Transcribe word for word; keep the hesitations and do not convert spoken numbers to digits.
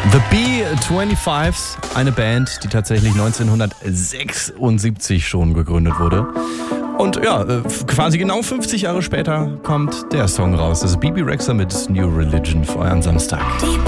The B fünfundzwanzigers, eine Band, die tatsächlich neunzehnhundertsechsundsiebzig schon gegründet wurde. Und ja, quasi genau fünfzig Jahre später kommt der Song raus. Das ist Bebe Rexha mit New Religion für euren Samstag.